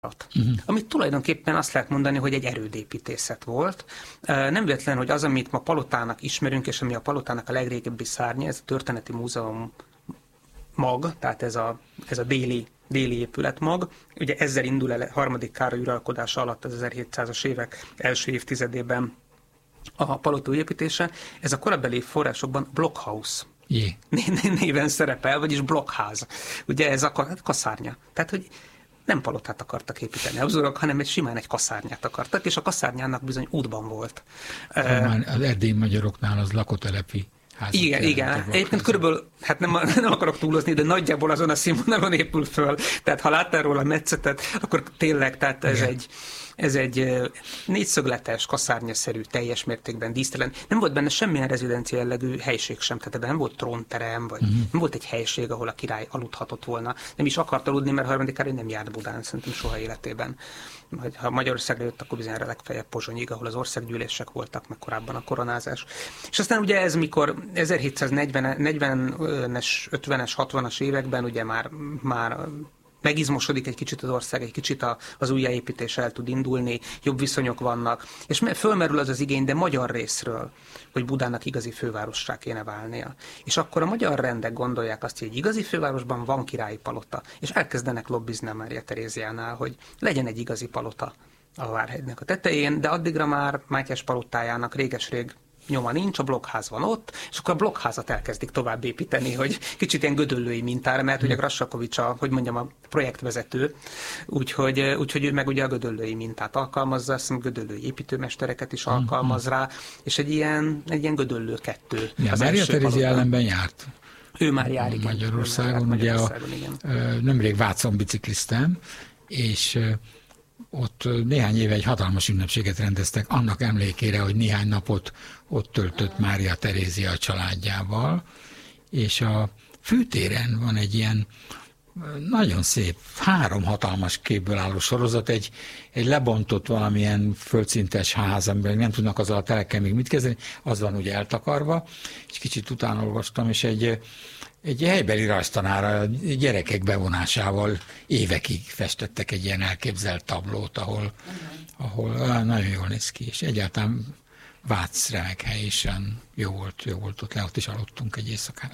Amit tulajdonképpen azt lehet mondani, hogy egy erődépítészet volt. Nem véletlen, hogy az, amit ma palotának ismerünk, és ami a palotának a legrégebbi szárnya, ez a Történeti Múzeum mag, tehát ez a déli épület mag. Ugye ezzel indul el harmadik Károly uralkodása alatt az 1700-as évek első évtizedében a palota építése. Ez a korabeli forrásokban blockhouse néven szerepel, vagyis blokkház. Ugye ez a kaszárnya. Tehát, hogy nem palotát akartak építeni a habsburgok, hanem simán egy kaszárnyát akartak, és a kaszárnyának bizony útban volt. Az erdélyi magyaroknál az lakótelepi házak. Igen. Egyébként körülbelül, hát nem akarok túlozni, de nagyjából azon a színvonalon épül föl. Tehát ha láttál róla metszetet, akkor tényleg, tehát ez egy négyszögletes, kaszárnyaszerű, teljes mértékben dísztelen. Nem volt benne semmilyen rezidencia jellegű helység sem, tehát ebben nem volt trónterem, vagy nem volt egy helység, ahol a király aludhatott volna. Nem is akart aludni, mert harmadik Károly nem járt Budán, szerintem soha életében. Ha Magyarországra jött, akkor bizonyára legfeljebb Pozsonyig, ahol az országgyűlések voltak, meg korábban a koronázás. És aztán ugye ez, mikor 1740-es, 50-es, 60-as években ugye már megizmosodik egy kicsit az ország, egy kicsit az újjáépítés el tud indulni, jobb viszonyok vannak, és fölmerül az igény, de magyar részről, hogy Budának igazi fővárossá kéne válnia. És akkor a magyar rendek gondolják azt, hogy egy igazi fővárosban van királyi palota, és elkezdenek lobbizni a Mária Teréziánál, hogy legyen egy igazi palota a Várhegynek a tetején, de addigra már Mátyás palotájának réges-rég nyoma nincs, a blokkház van ott, és akkor a blokkházat elkezdik tovább építeni, hogy kicsit ilyen gödöllői mintára, mert ugye Grassalkovich a projektvezető, úgyhogy ő meg ugye a gödöllői mintát alkalmazza, azt hiszem gödöllői építőmestereket is alkalmaz rá, és egy ilyen gödöllő kettő. Ja, Mária Terézia ellenben járt. Ő már jár, igen. Magyarországon, ugye nemrég Vácon bicikliztem, és ott néhány éve egy hatalmas ünnepséget rendeztek annak emlékére, hogy néhány napot ott töltött Mária Terézia a családjával, és a főtéren van egy ilyen nagyon szép, 3 hatalmas képből álló sorozat, egy lebontott valamilyen földszintes ház, amiben nem tudnak azzal a telekkel még mit kezdeni, az van ugye eltakarva, és kicsit utána olvastam, és egy helybeli rajztanára gyerekek bevonásával évekig festettek egy ilyen elképzelt tablót, ahol nagyon jól néz ki, és egyáltalán Vác remek hely, és jó volt ott is aludtunk egy éjszakát.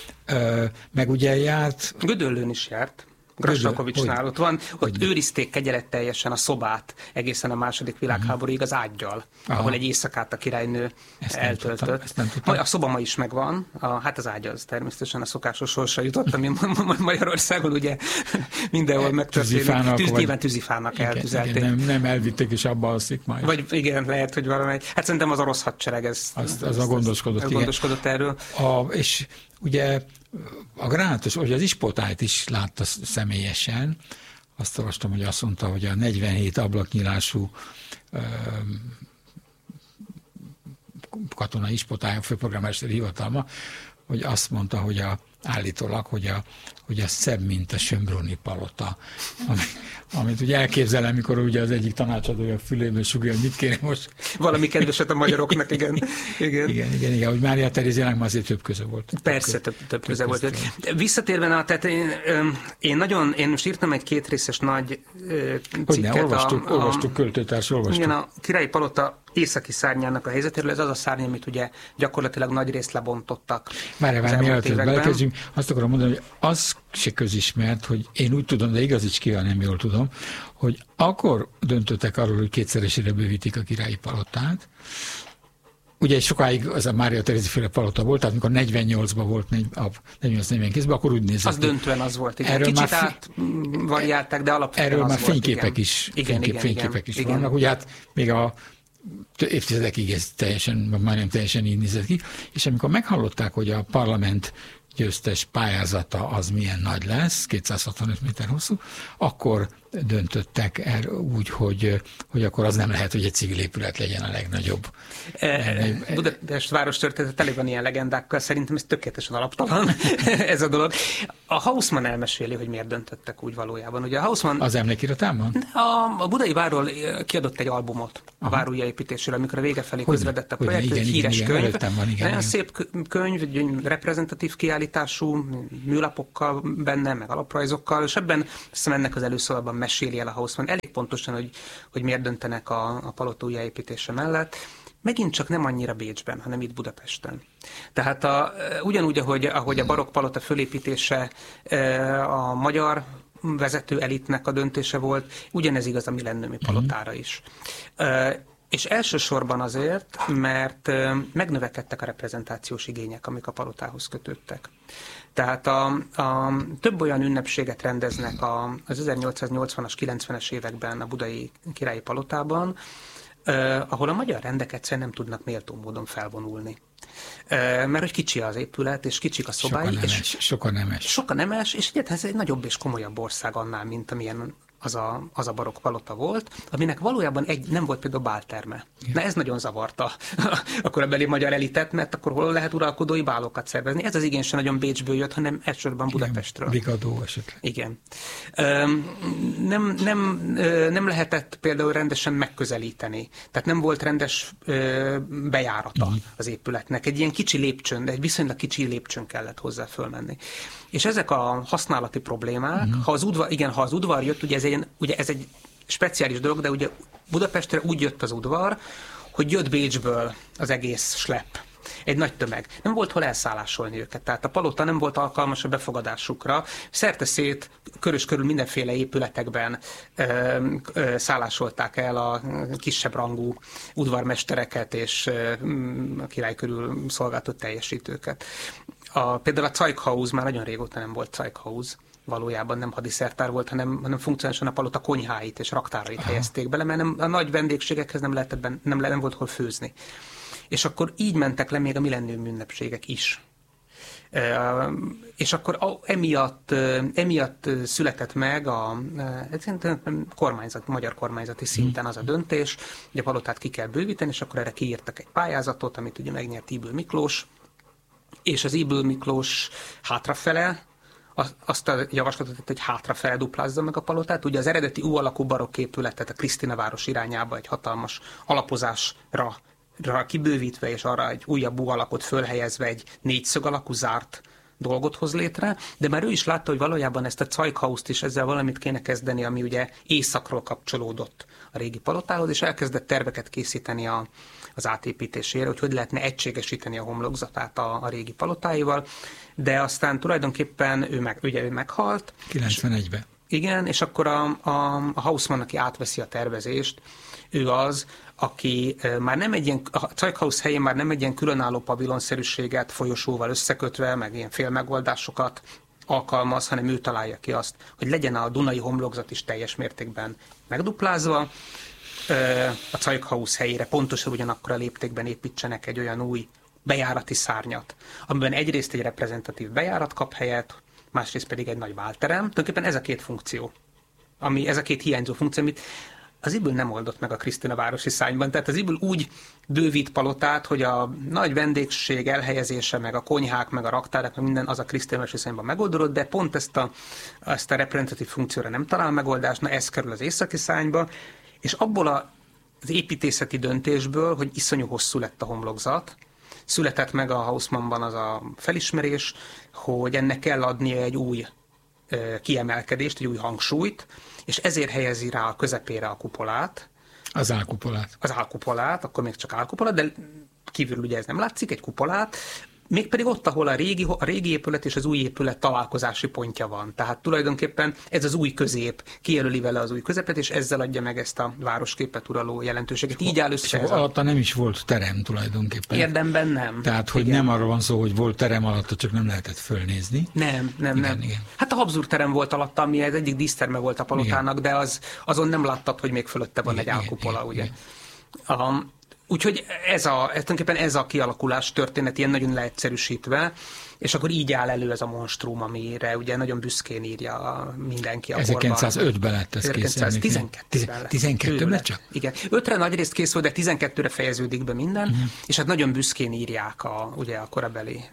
Meg ugye járt... Gödöllőn is járt. Grassalkovicsnál ott van, ott őrizték kegyeletteljesen a szobát egészen a második világháborúig az ággyal, ahol egy éjszakát a királynő eltöltött. A szoba ma is megvan, hát az ágy az természetesen a szokásos sorsra jutott, ami Magyarországon ugye mindenhol megtörténik. Nyilván tűzifának eltüzelték. Nem elvitték, és abba alszik majd. Vagy igen, lehet, hogy valami. Hát szerintem az orosz hadsereg az gondoskodott erről. És ugye a gránátos, hogy az ispotályt is látta személyesen, azt olvastam, hogy azt mondta, hogy a 47 ablaknyilású katonai ispotály, a főpolgármesteri hivatalma, hogy azt mondta, hogy állítólag, hogy a szebb, mint a Schönbrunni palota. Amit ugye elképzelem, mikor ugye az egyik tanácsadója füléből sugja, hogy mit kéne most. Valami kedveset a magyaroknak, igen. Igen, hogy Mária Teréziának már azért több köze volt. Persze, több köze volt. Visszatérve, tehát én most írtam egy 2 részes nagy cikket. Olvastuk, költőtárs, olvastuk. Igen, a királyi palota északi szárnyának a helyzetéről, ez az a szárny, amit ugye gyakorlatilag nagy részt lebontottak. Várj, mielőtt belekezdjünk, azt akarom mondani, hogy az se közismert, hogy én úgy tudom, de igazicskére nem jól tudom, hogy akkor döntöttek arról, hogy 2-szeresére bővítik a királyi palotát. Ugye sokáig az a Mária Terézia-féle palota volt, tehát amikor 48-ban volt, 48-49-ben, akkor úgy nézett. Az döntően az volt, igen. Erről kicsit átvariálták, de alapvetően erről az már volt, fényképek is vannak. Ugye hát még a évtizedekig ez majdnem teljesen így nézett ki, és amikor meghallották, hogy a parlament győztes pályázata az milyen nagy lesz, 265 méter hosszú, akkor döntöttek el úgy, hogy akkor az nem lehet, hogy egy civil épület legyen a legnagyobb. Budapest várostörténet elég van ilyen legendákkal, szerintem ez tökéletesen alaptalan ez a dolog. A Haussmann elmeséli, hogy miért döntöttek úgy valójában. Ugye a Haussmann... Az emlékiratában? A Budai Várról kiadott egy albumot a vár újjáépítéséről, amikor a vége felé közvedett a projekt, egy híres könyv. Nagyon szép könyv, reprezentatív kiállítású, műlapokkal benne, meg alaprajzokkal, és ebben hiszem ennek az előszavában meséli el a Haussmann elég pontosan, hogy miért döntenek a palota újjáépítése mellett. Megint csak nem annyira Bécsben, hanem itt Budapesten. Tehát ugyanúgy, ahogy a barokk palota fölépítése a magyar vezető elitnek a döntése volt, ugyanez igaz a millenniumi palotára is. És elsősorban azért, mert megnövekedtek a reprezentációs igények, amik a palotához kötődtek. Tehát több olyan ünnepséget rendeznek az 1880-as, 90-es években a budai királyi palotában, ahol a magyar rendek egyszerűen nem tudnak méltó módon felvonulni. Mert hogy kicsi az épület, és kicsik a szobái. Sokan nemes, és egyáltalán ez egy nagyobb és komolyabb ország annál, mint amilyen az a barokk palota volt, aminek valójában nem volt például bálterme. Na ez nagyon zavarta a korabeli magyar elitet, mert akkor hol lehet uralkodói bálokat szervezni. Ez az igény sem nagyon Bécsből jött, hanem elsősorban Budapestről. Vigadó esetleg. Igen. Nem lehetett például rendesen megközelíteni. Tehát nem volt rendes bejárata az épületnek. Egy ilyen kicsi lépcsőn, de egy viszonylag kicsi lépcsőn kellett hozzá fölmenni. És ezek a használati problémák, ha az udvar jött, ugye ez egy speciális dolog, de ugye Budapestre úgy jött az udvar, hogy jött Bécsből az egész slepp. Egy nagy tömeg. Nem volt hol elszállásolni őket, tehát a palota nem volt alkalmas a befogadásukra. Szerte-szét, körös körül mindenféle épületekben szállásolták el a kisebb rangú udvarmestereket és a király körül szolgáltott teljesítőket. Például a Zeughaus már nagyon régóta nem volt Zeughaus. Valójában nem hadiszertár volt, hanem funkcionálisan a palota konyháit és raktárait helyezték bele, mert a nagy vendégségekhez nem volt hol főzni. És akkor így mentek le még a millennium ünnepségek is. És akkor emiatt született meg magyar kormányzati szinten az a döntés, hogy a palotát ki kell bővíteni, és akkor erre kiírtak egy pályázatot, amit ugye megnyert Ybl Miklós, és az Ybl Miklós hátrafele azt a javaslatot tett, hogy hátrafele duplázza meg a palotát. Ugye az eredeti U-alakú barokk épületet a Krisztinaváros irányába egy hatalmas alapozásra kibővítve, és arra egy újabb U-alakot fölhelyezve egy négyszög alakú zárt dolgot hoz létre, de már ő is látta, hogy valójában ezt a Zeughaust is ezzel valamit kéne kezdeni, ami ugye északról kapcsolódott a régi palotához, és elkezdett terveket készíteni az átépítésére, hogy lehetne egységesíteni a homlokzatát a régi palotáival, de aztán tulajdonképpen ő meghalt. 91-ben. Igen, és akkor a Haussmann, aki átveszi a tervezést, ő az, aki már nem egy ilyen, a Zeughaus helyén már nem egy ilyen különálló pavilonszerűséget folyosóval összekötve, meg ilyen félmegoldásokat alkalmaz, hanem ő találja ki azt, hogy legyen a Dunai homlokzat is teljes mértékben megduplázva, a Zeughaus helyére pontosan ugyanakkor a léptékben építsenek egy olyan új bejárati szárnyat, amiben egyrészt egy reprezentatív bejárat kap helyet, másrészt pedig egy nagy bálterem. Tulajdonképpen ez a két funkció, ez a két hiányzó funkció, amit az Ybl nem oldott meg a Krisztinavárosi szárnyban. Tehát az Ybl úgy bővít palotát, hogy a nagy vendégség elhelyezése, meg a konyhák, meg a raktárak, meg minden az a Krisztinavárosi szárnyban megoldódott, de pont ezt a reprezentatív funkcióra nem talál megoldást, na ez kerül az északi szárnyba, és abból az építészeti döntésből, hogy iszonyú hosszú lett a homlokzat, született meg a Haussmannban az a felismerés, hogy ennek kell adnia egy új kiemelkedést, egy új hangsúlyt, és ezért helyezi rá a közepére a kupolát. Az álkupolát. Az álkupolát, akkor még csak álkupolát, de kívül ugye ez nem látszik, egy kupolát, mégpedig ott, ahol a régi épület és az új épület találkozási pontja van. Tehát tulajdonképpen ez az új közép, kijelöli vele az új közepet, és ezzel adja meg ezt a városképet uraló jelentőséget. Így áll össze. És alatta nem is volt terem tulajdonképpen. Érdemben nem. Tehát, hogy igen. Nem arról van szó, hogy volt terem alatta, csak nem lehetett fölnézni. Nem. Igen. Hát a Habsburg terem volt alatta, ami az egyik díszterme volt a palotának, igen. De azon nem láttad, hogy még fölötte van igen, egy álkupola, ugye. Igen. Úgyhogy tulajdonképpen ez a kialakulás történet ilyen nagyon leegyszerűsítve, és akkor így áll elő ez a monstrum, amire ugye nagyon büszkén írja mindenki a korban. 1905-ben lett ez kész. 12-ben lett csak? Igen. 5-re nagy részt kész volt, de 12-re fejeződik be minden, és hát nagyon büszkén írják ugye a korabeli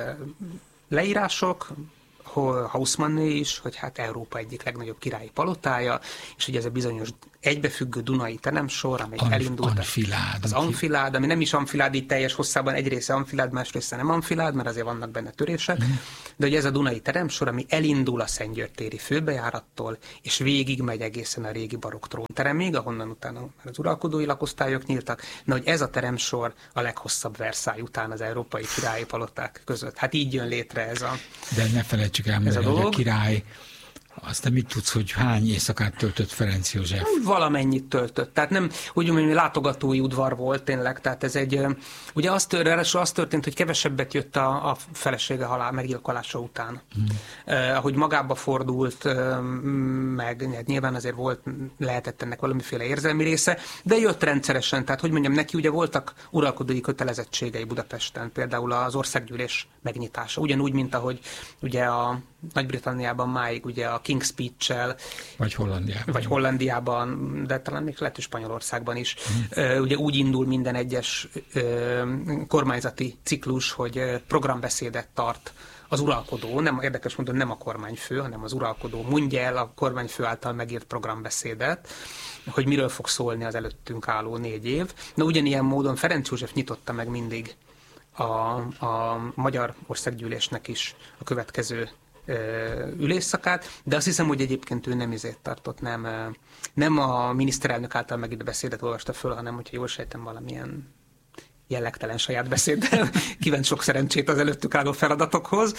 leírások, Haussmanné is, hogy hát Európa egyik legnagyobb királyi palotája, és ugye ez a bizonyos egybefüggő Dunai teremsor, amely elindult. Az amfilád, ami nem is amfilád így teljes hosszában, egy része amfilád, más része nem amfilád, mert azért vannak benne törések. de hogy ez a Dunai teremsor, ami elindul a Szentgyörgy téri főbejárattól, és végig megy egészen a régi barokk trónteremig, ahonnan utána már az uralkodói lakosztályok nyíltak, na hogy ez a teremsor a leghosszabb Versailles után az európai királyi paloták között. Hát így jön létre ez a De ne felejtsük el, hogy a király, aztán mit tudsz, hogy hány éjszakát töltött Ferenc József? Valamennyit töltött. Tehát nem, úgy mondjuk, látogatói udvar volt tényleg, tehát ez egy, ugye az történt, hogy kevesebbet jött a felesége meggyilkolása után. Ahogy magába fordult, meg nyilván azért lehetett ennek valamiféle érzelmi része, de jött rendszeresen, tehát hogy mondjam, neki ugye voltak uralkodói kötelezettségei Budapesten, például az országgyűlés megnyitása, ugyanúgy, mint ahogy ugye a Nagy-Britanniában máig ugye a King's Speech-sel, vagy Hollandiában, de talán még lehet, hogy Spanyolországban is. Ugye úgy indul minden egyes kormányzati ciklus, hogy programbeszédet tart az uralkodó, nem érdekes mondom, nem a kormányfő, hanem az uralkodó mondja el a kormányfő által megírt programbeszédet, hogy miről fog szólni az előttünk álló 4 év. Na ugyanilyen módon Ferenc József nyitotta meg mindig a Magyar Országgyűlésnek is a következő ülésszakát, de azt hiszem, hogy egyébként ő nem izét tartott, nem a miniszterelnök által megírt beszédet olvasta föl, hanem, hogyha jól sejtem, valamilyen jellegtelen saját beszéddel kívánt sok szerencsét az előttük álló feladatokhoz.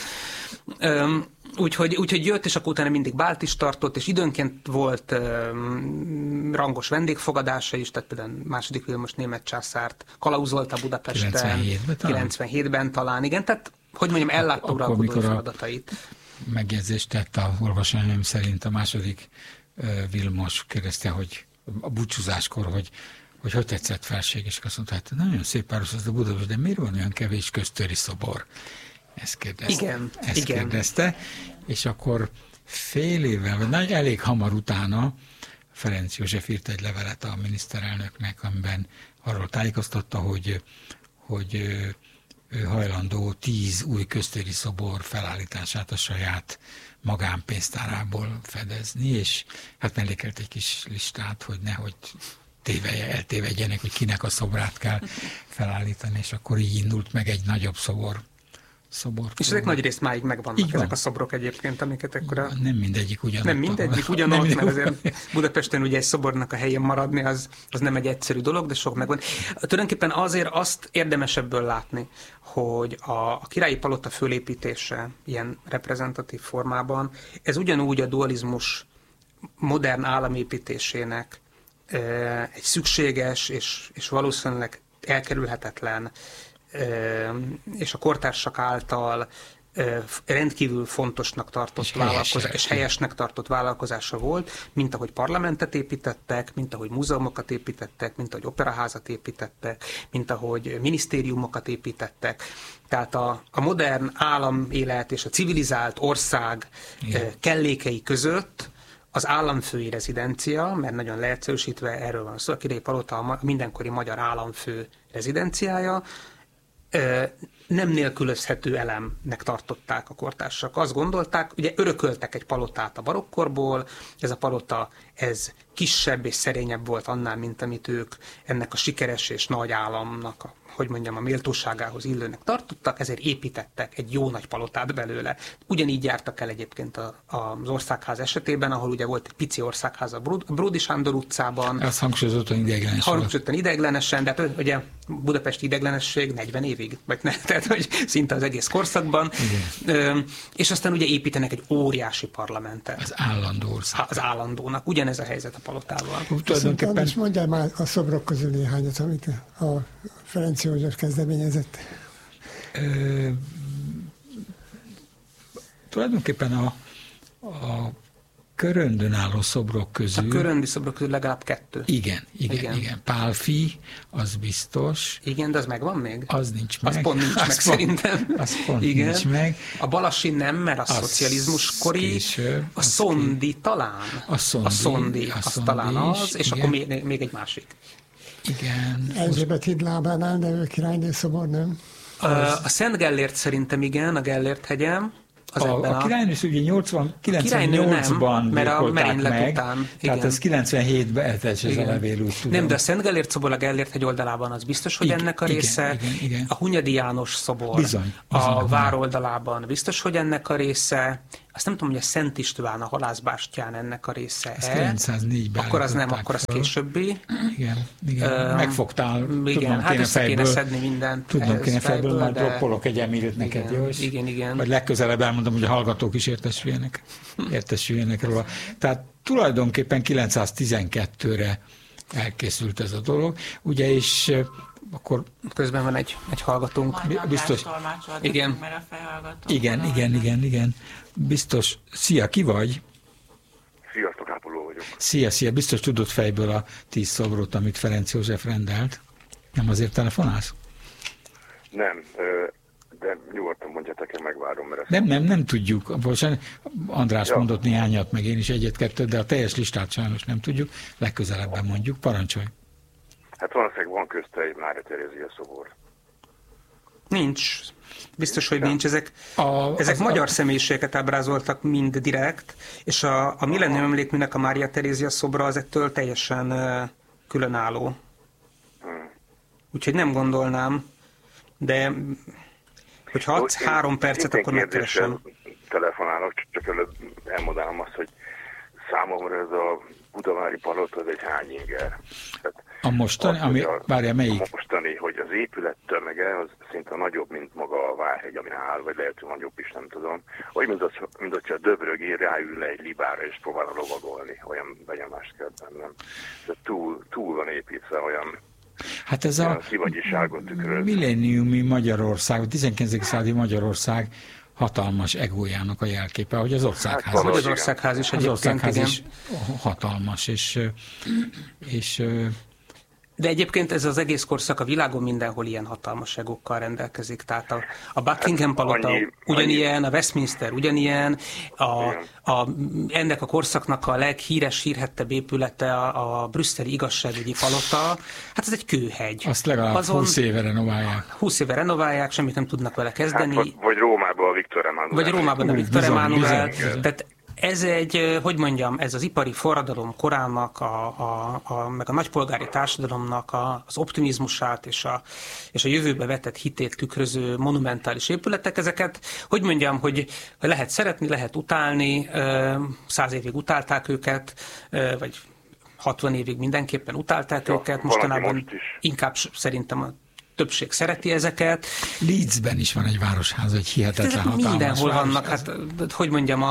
Úgyhogy jött, és akkor utána mindig bált is tartott, és időnként volt rangos vendégfogadása is, tehát például második Vilmos német császárt kalauzolta Budapesten. 97-ben talán, igen, tehát hogy mondjam, ellátta uralkodói feladatait. Megjegyzést tett a olvasóanyagom szerint a második Vilmos kérdezte, hogy a búcsúzáskor, hogy tetszett felség, és azt mondta, hát nagyon szép páros az a Budapest, de miért van olyan kevés köztöri szobor? Ezt kérdezte. És akkor fél évvel, vagy elég hamar utána Ferenc József írt egy levelet a miniszterelnöknek, amiben arról tájékoztatta, hogy ő hajlandó 10 új köztéri szobor felállítását a saját magánpénztárából fedezni, és hát mellékelt egy kis listát, hogy nehogy eltévedjenek, hogy kinek a szobrát kell felállítani, és akkor így indult meg egy nagyobb szobor. És ezek nagy részt máig megvannak, ezek a szobrok egyébként, amiket akkor Nem mindegyik ugyanott. Nem mindegyik ugyanott, mert azért Budapesten ugye egy szobornak a helyén maradni, az nem egy egyszerű dolog, de sok megvan. Tulajdonképpen azért azt érdemes ebből látni, hogy a királyi palota fölépítése ilyen reprezentatív formában, ez ugyanúgy a dualizmus modern államépítésének egy szükséges és valószínűleg elkerülhetetlen és a kortársak által rendkívül fontosnak tartott vállalkozás, és helyesnek tartott vállalkozása volt, mint ahogy parlamentet építettek, mint ahogy múzeumokat építettek, mint ahogy operaházat építettek, mint ahogy minisztériumokat építettek. Tehát a modern államélet és a civilizált ország kellékei között az államfői rezidencia, mert nagyon leegyszerűsítve erről van szó, a királyi palota a mindenkori magyar államfő rezidenciája, nem nélkülözhető elemnek tartották a kortársak. Azt gondolták, ugye örököltek egy palotát a barokkorból, ez a palota, ez kisebb és szerényebb volt annál, mint amit ők ennek a sikeres és nagy államnak a méltóságához illőnek tartottak, ezért építettek egy jó nagy palotát belőle. Ugyanígy jártak el egyébként az országház esetében, ahol ugye volt egy pici országház a Bródi Sándor utcában. Ez hangsúlyozottan ideiglenes. Hangsúlyozottan ideiglenesen, de hát ugye budapesti ideiglenesség 40 évig, tehát hogy szinte az egész korszakban. És aztán ugye építenek egy óriási parlamentet. Az állandó ország. Az állandónak. Ugyanez a helyzet a palotával. Tulajdonképpen... És mondjál már a szobrok közül néhányat, amit a Ferenc József kezdeményezett. Tulajdonképpen a köröndön álló szobrok közül... A köröndi szobrok közül legalább 2. Igen. Pálffy, az biztos. Igen, de az megvan még? Az nincs meg. Az pont nincs meg szerintem. Az pont nincs meg. A Balassi nem, mert a szocializmus kori. A Szondi talán. A Szondi, az talán az, és akkor még egy másik. Igen. Erzsébet híd lábánál, de ő királynő szobor, nem? A Szent Gellért szerintem igen, a Gellért hegyen. A királynő ugye 98-ban gyilkolták meg, tehát ez 97-ben eltelt ez a levél, úgy tudom. Nem, de a Szent Gellért szobor a Gellért hegy oldalában az biztos, hogy ennek a része. Igen. A Hunyadi János szobor bizony, a vár oldalában biztos, hogy ennek a része. Azt nem tudom, hogy a Szent István, a halászbástyán ennek a része. Ez 904-ben. Akkor az nem, akkor az későbbi. Igen. Megfogtál. Igen, hát össze kéne szedni mindent. Tudnom kéne fejből, majd droppolok egy emírt neked, jó? Igen. Vagy legközelebb elmondom, hogy a hallgatók is értesüljenek róla. Tehát tulajdonképpen 912-re elkészült ez a dolog. Ugye, és akkor... Közben van egy hallgatónk. Biztos. Igen. Igen. Biztos. Szia, ki vagy? Sziasztok, Ápoló vagyok. Szia. Biztos tudod fejből a 10 szobrot, amit Ferenc József rendelt. Nem azért telefonálsz? Nem, de nyugodtan mondjátok, én megvárom, mert... Nem tudjuk. András mondott néhányat, meg én is egyet-kettőt, de a teljes listát sajnos nem tudjuk. Legközelebben mondjuk. Parancsolj. Hát valószínűleg van közte egy Mária Terézia szobor. Nincs. Biztos, hogy nincs. Ezek magyar személyiségeket ábrázoltak mind direkt, és a Millennium Emlékműnek a Mária Terézia szobra az ettől teljesen különálló. Úgyhogy nem gondolnám, de hogyha adsz 3 percet, akkor megkeresem. Telefonálok, csak előbb elmondanám azt, hogy számomra ez a Budavári Palota, ez egy hány inger. A mostani, melyik? A mostani, hogy az épület tömege az szinte nagyobb, mint maga a Várhegy, amin áll, vagy lehet, hogy nagyobb is, nem tudom. Olyan, mint hogyha a döbrögé ráül egy libára és próbálna lovagolni. Olyan benyomást kell bennem. Ez túl van építve, olyan... Hát ez a millenniumi Magyarország, a 19. századi Magyarország hatalmas egójának a jelképe, hogy az országház. Az országház is egyébként hatalmas, és de egyébként ez az egész korszak a világon mindenhol ilyen hatalmas egókkal rendelkezik. Tehát a Buckingham Palota ugyanilyen, a Westminster ugyanilyen, ennek a korszaknak a hírhettebb épülete a brüsszeli igazságügyi palota. Hát ez egy kőhegy. Azt legalább 20 éve renoválják. 20 éve renoválják, semmit nem tudnak vele kezdeni. Hát, vagy Rómában a Viktor Emmanuel. Vagy Rómában a Viktor Emmanuel. Tehát ez ez az ipari forradalom korának, meg a nagypolgári társadalomnak az optimizmusát és a jövőbe vetett hitét tükröző monumentális épületek, ezeket, hogy lehet szeretni, lehet utálni, 100 évig utálták őket, vagy 60 évig mindenképpen utálták őket, mostanában inkább szerintem a többség szereti ezeket. Leedsben is van egy városház, egy hihetetlen hatalmas mindenhol vannak, hát hogy mondjam,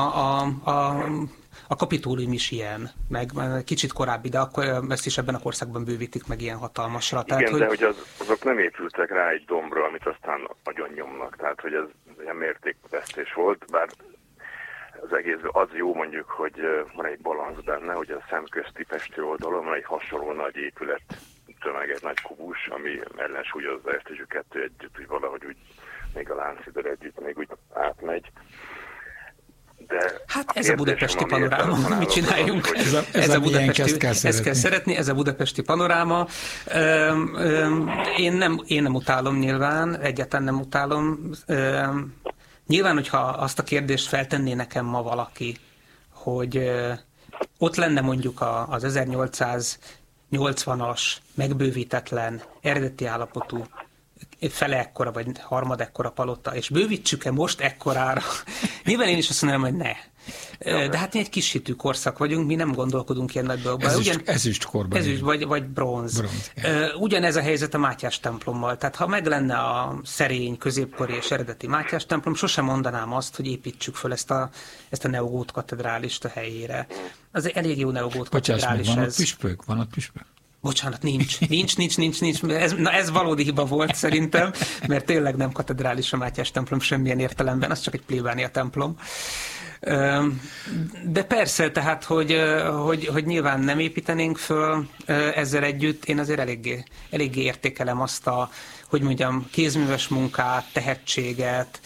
a Kapitólium is ilyen, meg kicsit korábbi, de akkor ezt is ebben a korszakban bővítik meg ilyen hatalmasra. Igen, tehát, de hogy azok nem épültek rá egy dombra, amit aztán agyon nyomnak, tehát hogy ez ilyen mértékvesztés volt, bár az egész az jó mondjuk, hogy van egy balansz benne, hogy a szemközti Pesti oldalon van egy hasonló nagy épület, tömeg, egy nagy kubus, ami ellensúlyozza ezt, és a kettő együtt, úgy valahogy úgy még a Lánchídon együtt még úgy átmegy. De hát ez a budapesti panoráma, mit csináljunk? Ezt kell szeretni, ez a budapesti panoráma. Én nem utálom nyilván, egyáltalán nem utálom. Nyilván, hogyha azt a kérdést feltenné nekem ma valaki, hogy ott lenne mondjuk az 1880-as, megbővítetlen, eredeti állapotú fele ekkora, vagy harmad ekkora palota, és bővítsük-e most ekkorára? Nyilván én is azt mondanám, hogy ne. De hát mi egy kis hitű korszak vagyunk, mi nem gondolkodunk ilyen nagy dolgokban. Ezüstkorban. Vagy bronz. Ugyanez a helyzet a Mátyás templommal. Tehát ha meg lenne a szerény, középkori és eredeti Mátyás templom, sosem mondanám azt, hogy építsük föl ezt a neogót katedrálist a helyére. Az elég jó neogót katedrális ez. Van ott püspök? Bocsánat, nincs. Ez valódi hiba volt szerintem, mert tényleg nem katedrális a Mátyás templom semmilyen értelemben, az csak egy plébánia templom. De persze, tehát, hogy nyilván nem építenénk föl ezzel együtt, én azért eléggé értékelem azt hogy mondjam, kézműves munkát, tehetséget,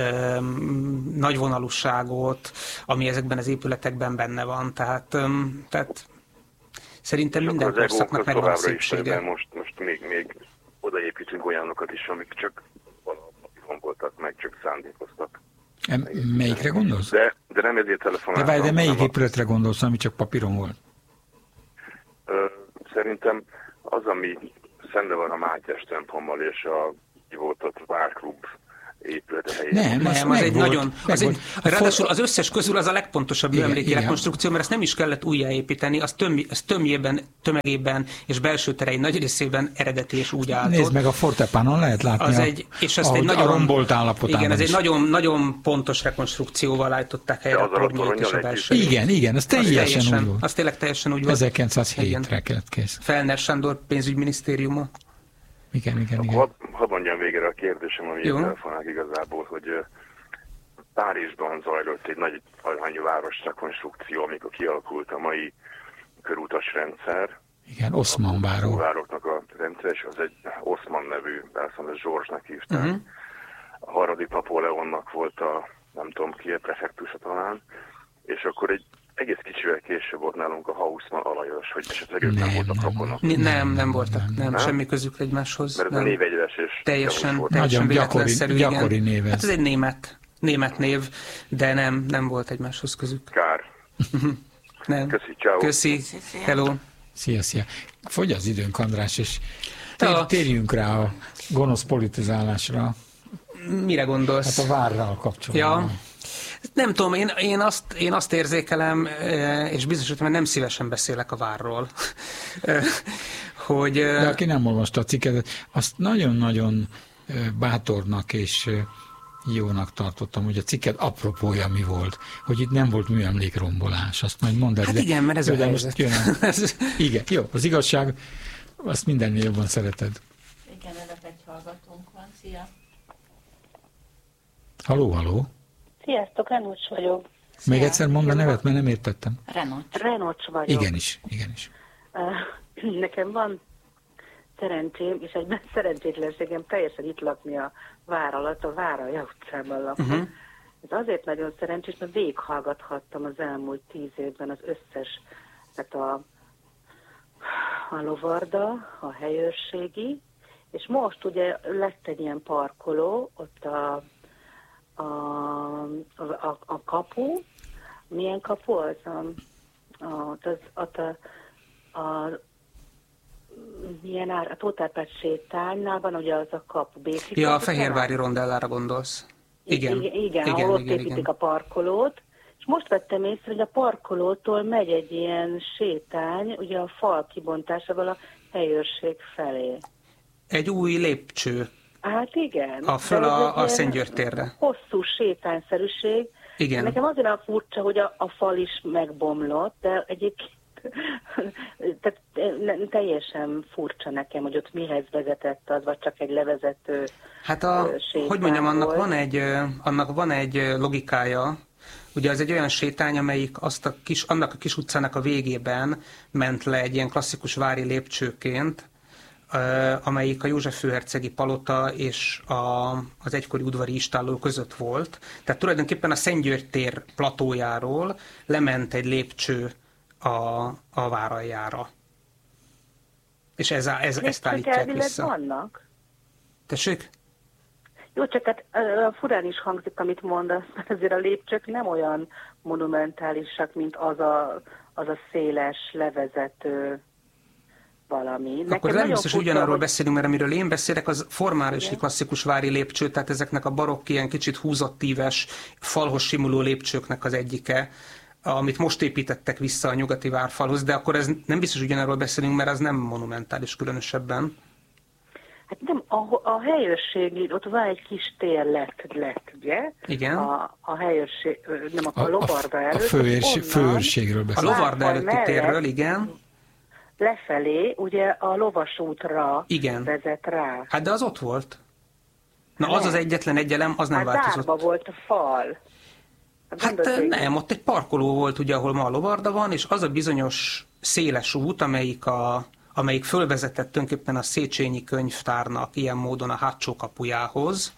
nagyvonalúságot, ami ezekben az épületekben benne van. Tehát szerintem minden korszaknak megvan a szépsége. Most még odaépítünk olyanokat is, amik csak valahol voltak meg, csak szándékoztak. Melyikre gondolsz? De nem ezért telefonáltam. De melyik épületre gondolsz, ami csak papíron volt? Szerintem az, ami szemben van a Mátyás templommal és a volt Várklub épülete helyén. Nem, az egy nagyon... Ráadásul az összes közül az a legpontosabb műemléki rekonstrukció, mert ezt nem is kellett újjáépíteni, az tömegében és belső terein nagy részében eredeti és úgy állt. Nézd meg, a Fortepánon lehet látni a rombolt állapotában. Igen, ez egy nagyon pontos rekonstrukcióval állították helyre a tornyait és a belső. Igen, ez teljesen úgy volt. Az tényleg teljesen úgy volt. 1907-re kellett kész. Felner Sándor pénzügyminisztériuma. Igen. Hadd mondjam végre a kérdésem, ami telefonál igazából, hogy Párizsban zajlott egy nagy arányú városrekonstrukció, amikor kialakult a mai körútas rendszer. Igen, Oszman váró. A vároknak a rendszer, és az egy Oszman nevű, persze Zsorzsnak hívták. A harmadik Napóleonnak volt a, nem tudom ki, a prefektusa talán, és akkor egy egész kicsivel később volt nálunk a Haussmann Alajos, hogy esetleg ők nem voltak rokonok. Nem voltak, semmi közük egymáshoz. Mert ez a névegyes és teljesen gyakori név. Hát ez egy német név, de nem volt egymáshoz közük. Kár. Nem. Köszi, ciao. Köszi, hello. Szia. Fogy az időnk, András, és térjünk rá a gonosz politizálásra. Mire gondolsz? Hát a várral kapcsolatban. Ja. Nem tudom, én azt érzékelem, és biztos, hogy nem szívesen beszélek a várról, hogy... De aki nem olvasta a cikket, azt nagyon-nagyon bátornak és jónak tartottam, hogy a cikket apropója mi volt, hogy itt nem volt műemlékrombolás. Azt majd mondd el. Hát igen, mert ez a helyzet. Igen, jó, az igazság, azt mindennél jobban szereted. Igen, előbb egy hallgatónk van. Szia! Halló! Sziasztok, Renocs vagyok. Még egyszer mondd a nevet, mert nem értettem. Renocs vagyok. Igenis. Nekem van szerencsém, és egyben szerencsétlenségem teljesen itt lakni a vár alatt, a Váralja utcában lakom. Ez azért nagyon szerencsés, mert végighallgathattam az elmúlt 10 évben az összes, tehát a lovarda, a helyőrségi, és most ugye lett egy ilyen parkoló, ott a kapu, milyen kapu az? A Tóth Árpád sétánynál van ugye az a kapu. Ja, a Fehérvári rondellára gondolsz. Igen, ahol ott építik a parkolót, és most vettem észre, hogy a parkolótól megy egy ilyen sétány, ugye a fal kibontásával a helyőrség felé. Egy új lépcső. Hát igen. A Szent György térre. Hosszú sétányszerűség. Igen. Nekem azért a furcsa, hogy a fal is megbomlott, de egyébként tehát teljesen furcsa nekem, hogy ott mihez vezetett az, vagy csak egy levezető hogy mondjam, annak van egy logikája. Ugye az egy olyan sétány, amelyik annak a kis utcának a végében ment le egy ilyen klasszikus vári lépcsőként, amelyik a József főhercegi palota és az egykori udvari istálló között volt. Tehát tulajdonképpen a Szent György tér platójáról lement egy lépcső a Váraljára. És ezt állítják vissza. Vannak? Tessék? Jó, csak hát furán is hangzik, amit mondasz, mert azért a lépcsők nem olyan monumentálisak, mint az a széles levezető valami. Akkor nem biztos, hogy ugyanarról beszélünk, mert amiről én beszélek, az formális klasszikus vári lépcső, tehát ezeknek a barokk, ilyen kicsit húzott íves, falhoz simuló lépcsőknek az egyike, amit most építettek vissza a nyugati várfalhoz, de akkor ez nem biztos, hogy ugyanarról beszélünk, mert az nem monumentális különösebben. Hát nem, a helyőrség, ott van egy kis tér lett, ugye? Igen. A helyőrség, nem a lovarda előtt. A főőrségről beszélünk. A lovarda előtti térről, igen. Lefelé, ugye a lovasútra vezet rá. Hát de az ott volt. Na az egyetlen elem, az nem változott. Dárba volt a fal. Hát nem, ott egy parkoló volt, ugye, ahol ma a lovarda van, és az a bizonyos széles út, amelyik fölvezetett tulajdonképpen a Széchenyi könyvtárnak ilyen módon a hátsó kapujához,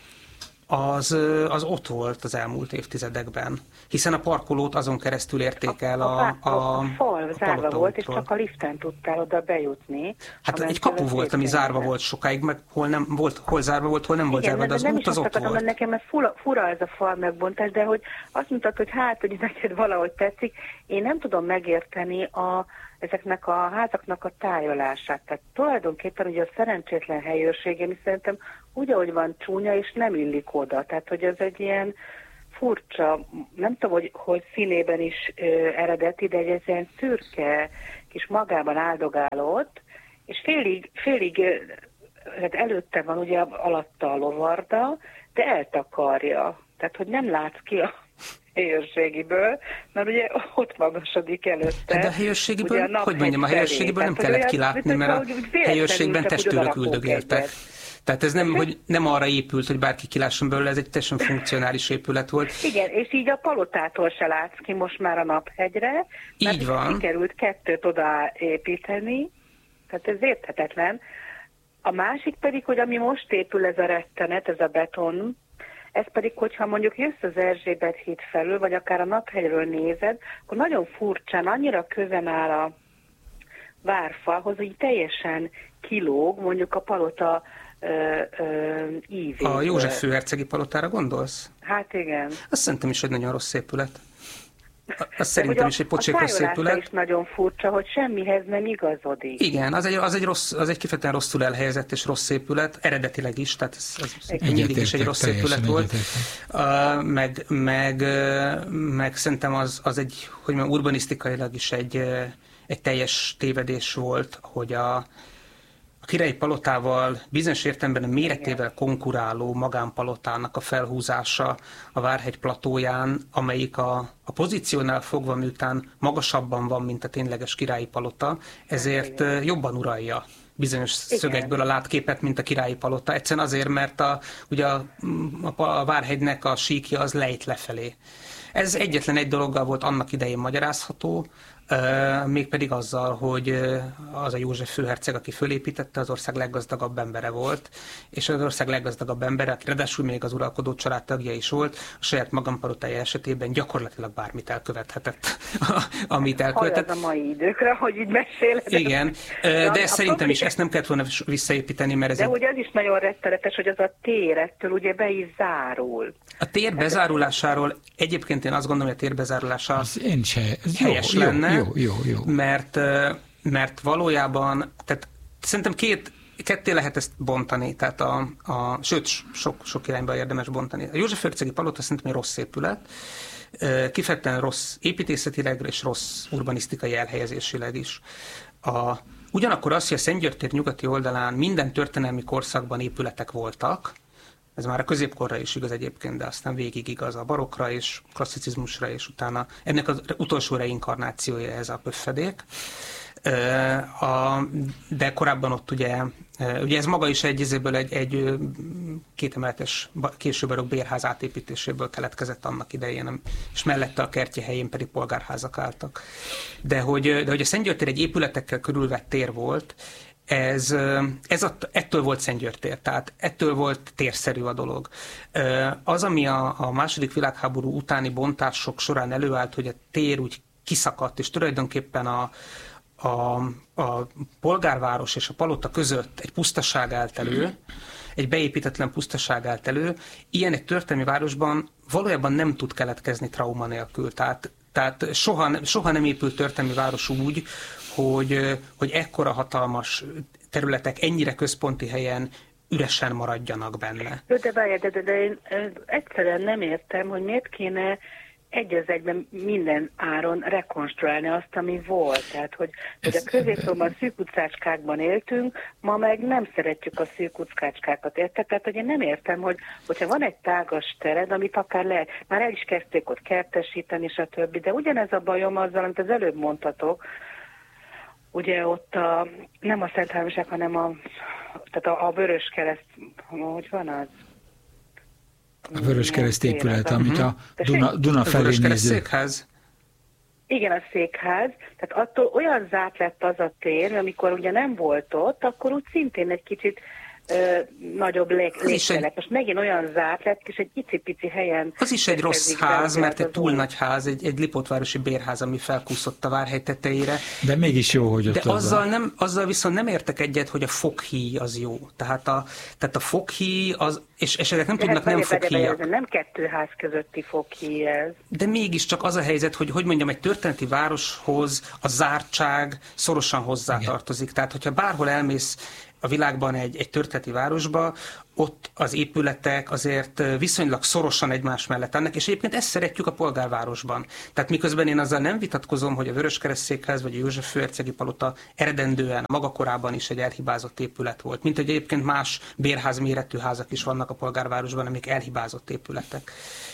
az ott volt az elmúlt évtizedekben. Hiszen a parkolót azon keresztül érték el a fal zárva volt, és csak a liften tudtál oda bejutni. Hát egy kapu volt, ami zárva volt sokáig, meg hol zárva volt, hol nem volt zárva, de az út az ott volt. Nekem ez fura ez a fal megbontás, de hogy azt mondtad, hogy hogy neked valahogy tetszik, én nem tudom megérteni ezeknek a házaknak a tájolását. Tehát tulajdonképpen ugye a szerencsétlen helyőrség, mi szerintem úgy, ahogy van, csúnya, és nem illik oda. Tehát, hogy ez egy ilyen furcsa, nem tudom, hogy színében is eredeti, de egy ilyen szürke kis magában áldogálott, és félig hát előtte van ugye alatta a lovarda, de eltakarja. Tehát, hogy nem látsz ki a helyőrségiből, mert ugye ott magasodik előtte. De a helyőrségiből, hogy mondjam, a helyőrségiből nem kellett kilátni, mert a helyőrségben testőrök üldögéltek. Tehát ez nem arra épült, hogy bárki kilásson belőle, ez egy teljesen funkcionális épület volt. Igen, és így a palotától se látsz ki most már a Naphegyre, mert így van. Sikerült 2 odaépíteni, tehát ez érthetetlen. A másik pedig, hogy ami most épül ez a rettenet, ez a beton, ez pedig, hogyha mondjuk jössz az Erzsébet híd felül, vagy akár a Naphegyről nézed, akkor nagyon furcsán, annyira közel áll a várfalhoz, hogy teljesen kilóg, mondjuk a palota ívét. A József főhercegi palotára gondolsz? Hát igen. Azt szerintem is egy nagyon rossz épület. Azt szerintem is egy pocsék rossz épület. Is nagyon furcsa, hogy semmihez nem igazodik. Igen, az egy kifejezetten rosszul elhelyezett és rossz épület, eredetileg is, tehát ez mindig is egy rossz épület volt. Meg szerintem az egy, hogy mondjam, urbanisztikailag is egy teljes tévedés volt, hogy a királyi palotával bizonyos értelemben a méretével konkuráló magánpalotának a felhúzása a Várhegy platóján, amelyik a pozíciónál fogva, miután magasabban van, mint a tényleges királyi palota, ezért jobban uralja bizonyos szögekből a látképet, mint a királyi palota. Egyszerűen azért, mert ugye a Várhegynek a síkja az lejt lefelé. Ez egyetlen egy dologgal volt annak idején magyarázható, mégpedig azzal, hogy az a József főherceg, aki fölépítette, az ország leggazdagabb embere volt, és az ország leggazdagabb embere, aki ráadásul még az uralkodó családtagja is volt, a saját magánpalotája esetében gyakorlatilag bármit elkövethetett, amit elkövetett. Hallod a mai időkre, hogy így meséled. Igen, de szerintem is ezt nem kellett volna visszaépíteni, mert ez... De ugye az is nagyon rettenetes, hogy az a tér ettől ugye be is zárul. A tér bezárulásáról egyébként én azt gondolom, hogy a tér bezárulása helyes jó, lenne, jó. Mert valójában, tehát szerintem ketté lehet ezt bontani, tehát sőt, sok irányba érdemes bontani. A József főhercegi palota szerintem egy rossz épület, kifejezetten rossz építészetileg és rossz urbanisztikai elhelyezésileg is. Ugyanakkor az, hogy a Szentgyörgy tér nyugati oldalán minden történelmi korszakban épületek voltak, ez már a középkorra is igaz egyébként, de aztán végig igaz a barokkra és klasszicizmusra, és utána ennek az utolsó reinkarnációja ez a pöffedék. De korábban ott ugye ez maga is egy kétemeletes késő barokk bérház átépítéséből keletkezett annak idején, és mellette a kertje helyén pedig polgárházak álltak. De hogy a Szentgyörgy tér egy épületekkel körülvett tér volt, ettől volt Szentgyörgy tér, tehát ettől volt térszerű a dolog. Az, ami a második világháború utáni bontások során előállt, hogy a tér úgy kiszakadt, és tulajdonképpen a polgárváros és a palota között egy pusztaság állt elő, egy beépítetlen pusztaság állt elő, ilyen egy történelmi városban valójában nem tud keletkezni trauma nélkül. Tehát soha nem épült történelmi város úgy, hogy ekkora hatalmas területek ennyire központi helyen üresen maradjanak benne. De én egyszerűen nem értem, hogy miért kéne egy az egyben minden áron rekonstruálni azt, ami volt. Tehát, hogy a középkorban szűk utcácskákban éltünk, ma meg nem szeretjük a szűk utcácskákat, érted? Tehát, hogy én nem értem, hogyha van egy tágas tered, amit akár lehet, már el is kezdték ott kertesíteni, stb., de ugyanez a bajom azzal, amit az előbb mondtatok, ugye ott nem a Szent Háromság, hanem a Vöröskereszt, hogy van az? A Vöröskereszt épület, amit a Duna felé néző. Székház? Igen, a székház. Tehát attól olyan zárt lett az a tér, amikor ugye nem volt ott, akkor úgy szintén egy kicsit nagyobb légterek. Most megint olyan zárt lett, és egy icipici helyen... Az is egy rossz ház, mert egy túl nagy ház, egy Lipótvárosi bérház, ami felkúszott a várhegy tetejére. De mégis jó, hogy ott de azzal viszont nem értek egyet, hogy a foghíj az jó. Tehát a foghíj az, és ezek nem tudnak nem foghíjak. Ez nem kettő ház közötti foghíj ez. De mégiscsak az a helyzet, hogy mondjam, egy történeti városhoz a zártság szorosan hozzátartozik. Tehát, hogyha bárhol elmész a világban egy történeti városba, ott az épületek azért viszonylag szorosan egymás mellett állnak, és egyébként ezt szeretjük a polgárvárosban. Tehát miközben én azzal nem vitatkozom, hogy a Vöröskeresztszékház vagy a József főhercegi palota eredendően maga korában is egy elhibázott épület volt. Mint hogy egyébként más bérház méretű házak is vannak a polgárvárosban, amik elhibázott épületek.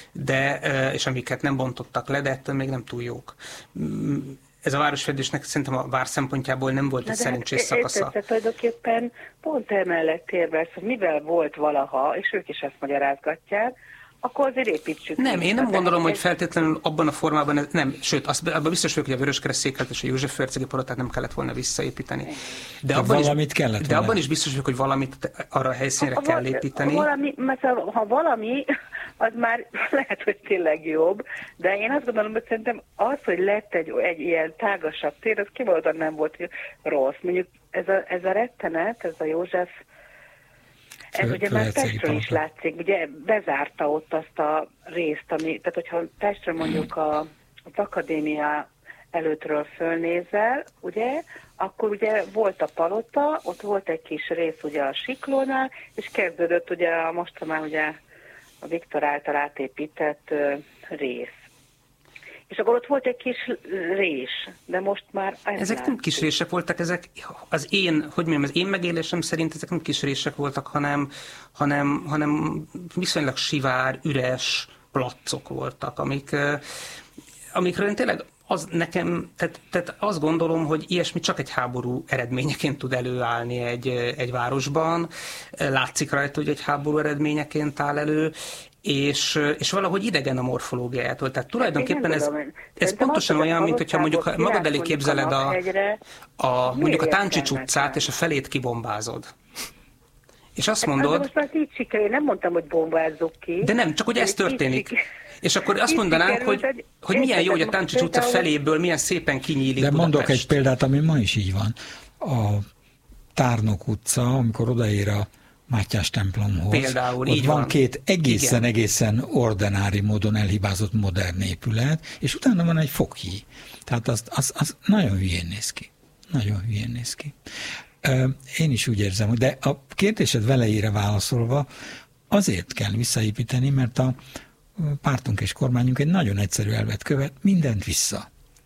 És amiket nem bontottak le, de ettől még nem túl jók. Ez a városfejlődésnek szerintem a vár szempontjából nem volt egy szerencsés szakasza. Tehát tulajdonképpen pont emellett érvelsz, hogy mivel volt valaha, és ők is ezt magyarázgatják, akkor azért építsük. Nem, én nem gondolom, hogy feltétlenül abban a formában, nem, sőt, abban biztos vagyok, hogy a Vöröskeresztszékházat és a József főhercegi palotát nem kellett volna visszaépíteni. De abban is biztos vagyok, hogy valamit arra a helyszínre kell építeni. Ha valami, az már lehet, hogy tényleg jobb, de én azt gondolom, hogy szerintem az, hogy lett egy ilyen tágasabb tér, az kimondottan nem volt rossz. Mondjuk ez a rettenet, ez a József, ez ugye már Pestről is látszik, ugye bezárta ott azt a részt, tehát hogyha Pestről mondjuk az akadémia előttről fölnézel, ugye, akkor ugye volt a palota, ott volt egy kis rész ugye a Siklónál, és kezdődött ugye most már ugye a Viktor által átépített rész. És akkor ott volt egy kis rés, de most már... Ezek nem kis rések voltak, ezek az én megélésem szerint ezek nem kis rések voltak, hanem viszonylag sivár, üres placok voltak, amikről én tényleg tehát azt gondolom, hogy ilyesmi csak egy háború eredményeként tud előállni egy városban. Látszik rajta, hogy egy háború eredményeként áll elő, és valahogy idegen a morfológiájától. Tehát tulajdonképpen ez pontosan olyan, mint hogyha mondjuk magad elé képzeled mondjuk a Táncsics utcát, és a felét kibombázod. És azt mondod... Most már így sikerül, én nem mondtam, hogy bombázzuk ki. De nem, csak hogy ez történik. És akkor azt mondanánk, hogy milyen jó, hogy a Táncsics utca feléből milyen szépen kinyílik De Budapest. mondok egy példát, ami ma is így van. A Tárnok utca, amikor odaér a Mátyás templomhoz. Például, ott így van két egészen ordinári módon elhibázott modern épület, és utána van egy foghíj. Tehát az nagyon hülyén néz ki. Nagyon hülyén néz ki. Én is úgy érzem, de a kérdésed velejére válaszolva azért kell visszaépíteni, mert a pártunk és kormányunk egy nagyon egyszerű elvet követ, mindent vissza.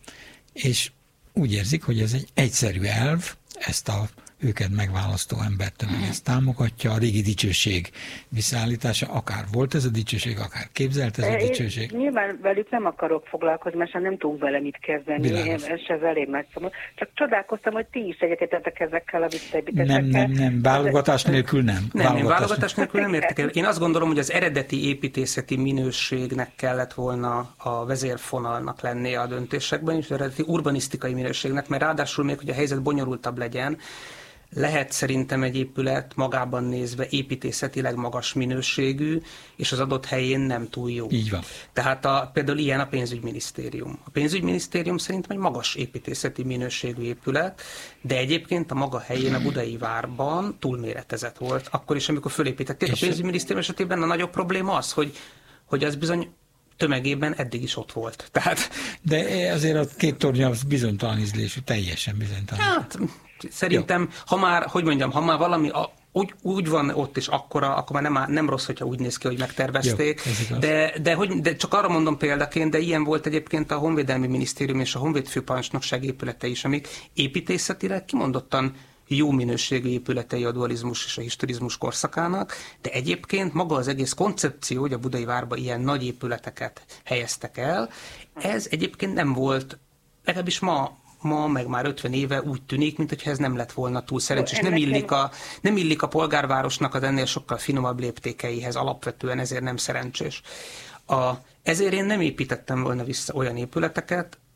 És úgy érzik, hogy ez egy egyszerű elv, ezt a őket megválasztó embertömeg ezt támogatja, a régi dicsőség visszaállítása, akár volt ez a dicsőség, akár képzelt ez a dicsőség. Nyilván velük nem akarok foglalkozni, mert nem tudunk vele mit kezdeni, ez elég nagy szomorú. Csak csodálkoztam, hogy ti is egyetetek ezekkel a visszaépítésekkel. Nem, válogatás nélkül nem. Én válogatás nélkül nem értek el. Én azt gondolom, hogy az eredeti építészeti minőségnek kellett volna a vezérfonalnak lennie a döntésekben, és az eredeti urbanisztikai minőségnek, mert ráadásul még, hogy a helyzet bonyolultabb legyen, lehet szerintem egy épület magában nézve építészetileg magas minőségű, és az adott helyén nem túl jó. Így van. Tehát például ilyen a pénzügyminisztérium. A pénzügyminisztérium szerintem egy magas építészeti minőségű épület, de egyébként a maga helyén a budai várban túlméretezett volt. Akkor is, amikor fölépítették a pénzügyminisztérium esetében a nagyobb probléma az, hogy az bizony tömegében eddig is ott volt. Tehát... De azért a két tornya az bizonytalan ízlésű, teljesen bizonytalan. Hát, szerintem, ha már valami úgy van ott is akkora, akkor már nem rossz, hogyha úgy néz ki, hogy megtervezték. Jó, de csak arra mondom példaként, de ilyen volt egyébként a Honvédelmi Minisztérium és a Honvéd Főparancsnokság épülete is, amik építészetileg kimondottan jó minőségű épületei a dualizmus és a historizmus korszakának, de egyébként maga az egész koncepció, hogy a budai várba ilyen nagy épületeket helyeztek el, ez egyébként nem volt, legalábbis ma meg már 50 éve úgy tűnik, mintha ez nem lett volna túl szerencsés. Nem illik a polgárvárosnak az ennél sokkal finomabb léptékeihez, alapvetően ezért nem szerencsés. Ezért én nem építettem volna vissza olyan épületeket,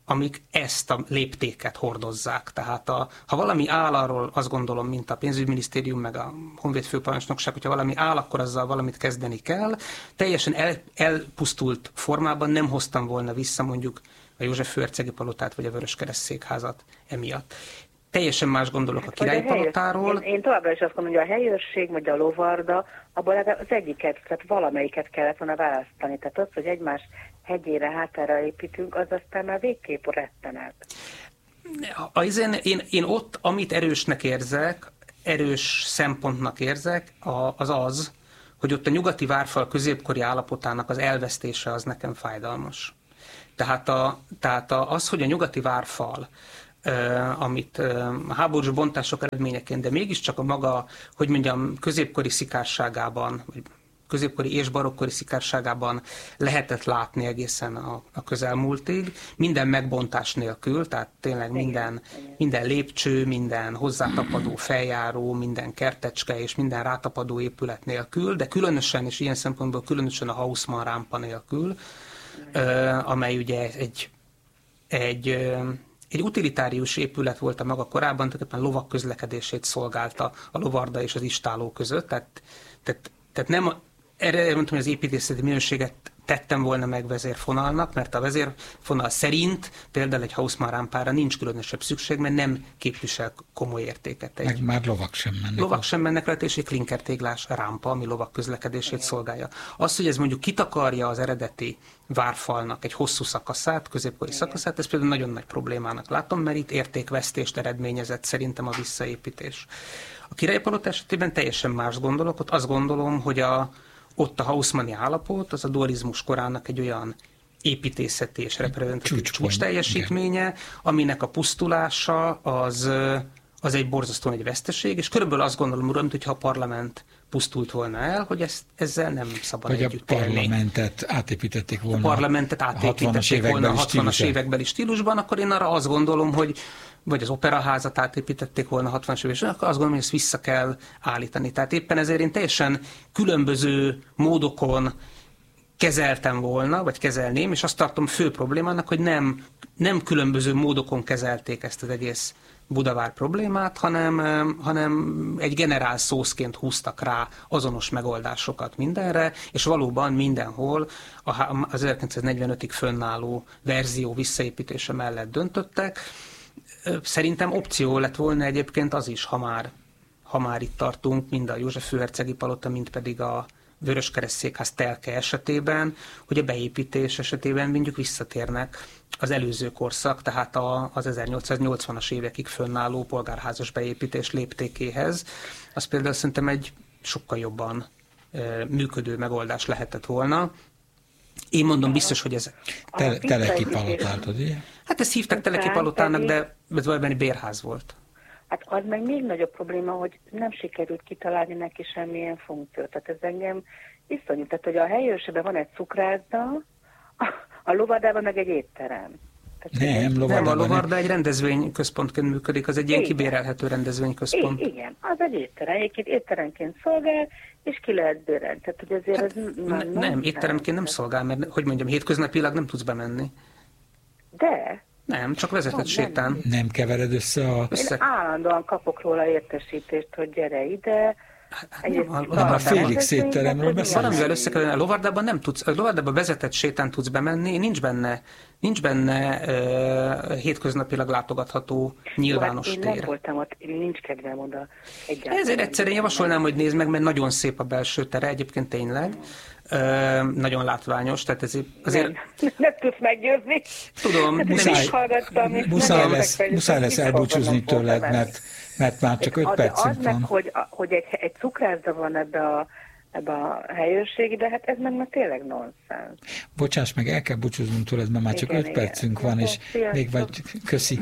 amik ezt a léptéket hordozzák. Tehát ha valami áll, arról azt gondolom, mint a pénzügyminisztérium, meg a Honvéd főparancsnokság, hogyha valami áll, akkor azzal valamit kezdeni kell. Teljesen elpusztult formában nem hoztam volna vissza mondjuk a József Főhercegi palotát, vagy a Vöröskereszt székházat emiatt. Teljesen más gondolok a Királyi Palotáról. Én továbbra is azt mondom, hogy a helyőrség, vagy a lovarda, abból az egyiket, tehát valamelyiket kellett volna választani. Tehát az, hogy egymás hegyére, hátára építünk, az aztán már végképp rettenet. Én ott, amit erősnek érzek, erős szempontnak érzek, az, hogy ott a nyugati várfal középkori állapotának az elvesztése az nekem fájdalmas. Tehát az, hogy a nyugati várfal, amit a háborús bontások eredményeként, de mégiscsak a maga, hogy mondjam, középkori szikárságában, vagy középkori és barokkori szikárságában lehetett látni egészen a közelmúltig, minden megbontás nélkül, tehát tényleg minden lépcső, minden hozzátapadó feljáró, minden kertecske és minden rátapadó épület nélkül, de különösen, és ilyen szempontból különösen a Haussmann rámpa nélkül, amely ugye egy utilitárius épület volt a maga korában, tulajdonképpen lovak közlekedését szolgálta a lovarda és az istáló között, tehát nem, erre mondtam, hogy az építészeti minőséget tettem volna meg vezérfonalnak, mert a vezérfonal szerint például egy Haussmann rámpára nincs különösebb szükség, mert nem képvisel komoly értéket. Meg már lovak sem mennek. Lovak sem mennek rá, és egy klinkertéglás rámpa, ami lovak közlekedését szolgálja. Az, hogy ez mondjuk kitakarja az eredeti várfalnak egy hosszú szakaszát, középkori szakaszát, ez például nagyon nagy problémának látom, mert itt értékvesztést eredményezett szerintem a visszaépítés. A Királyi Palota esetében teljesen más gondolok, ott azt gondolom, hogy ott a haussmanni állapot, az a dualizmus korának egy olyan építészeti és reprezentatív csúcs teljesítménye, aminek a pusztulása az egy borzasztóan egy veszteség, és körülbelül azt gondolom, uram, hogyha a parlament pusztult volna el, hogy ezzel nem szabad együtt élni. A parlamentet átépítették volna. A parlamentet átépítették volna a 60-as évekbeli stílusban, akkor én arra azt gondolom, hogy vagy az operaházat átépítették volna 60-as években, akkor azt gondolom, hogy ezt vissza kell állítani. Tehát éppen ezért én teljesen különböző módokon kezeltem volna, vagy kezelném, és azt tartom fő problémának, hogy nem különböző módokon kezelték ezt az egész Budavár problémát, hanem egy generál szószként húztak rá azonos megoldásokat mindenre, és valóban mindenhol az 1945-ig fönnálló verzió visszaépítése mellett döntöttek. Szerintem opció lett volna egyébként az is, ha már itt tartunk, mind a József Főhercegi palota, mind pedig a Vöröskereszt székház telke esetében, hogy a beépítés esetében mondjuk visszatérnek az előző korszak, tehát az 1880-as évekig fönnálló polgárházas beépítés léptékéhez. Az például szerintem egy sokkal jobban működő megoldás lehetett volna. Én mondom biztos, hogy ez... Teleki palotát, ugye? Hát ezt hívták Teleki palotának, de ez valami bérház volt. Hát az meg még nagyobb probléma, hogy nem sikerült kitalálni neki semmilyen funkciót. Tehát ez engem iszonyú. Tehát, hogy a helyőrségben van egy cukrászda, a lovardában meg egy étterem. Nem, a lovarda egy rendezvényközpontként működik, az egy ilyen kibérelhető rendezvényközpont. Igen, az egy étterem. Egyébként étteremként szolgál, és ki lehet bérelni. Tehát, hogy azért hát, ez nem, étteremként nem szolgál, mert, hogy mondjam, hétköznapilag nem tudsz bemenni. De... Nem, csak vezetett sétán. Nem kevered össze a... Én állandóan kapok róla értesítést, hogy gyere ide. A Félix étteremről beszélsz. Valamivel össze kell, a lovardában nem tudsz, a lovardában vezetett sétán tudsz bemenni, nincs benne hétköznapilag látogatható nyilvános tér. Én nem voltam ott, nincs kedvem oda egyáltalán. Ezért egyszerűen javasolnám, hogy nézd meg, mert nagyon szép a belső tere, egyébként tényleg. Nagyon látványos, tehát ez azért... Nem tudsz meggyőzni. tudom, muszáj lesz elbúcsúzni tőled, mert már csak 5 percünk van. Meg, hogy egy cukrászda van ebbe a helyőrség, de hát ez meg már tényleg nonsens. Bocsáss meg, el kell búcsúznunk tőled, mert már csak 5 percünk van, és még vagy köszi.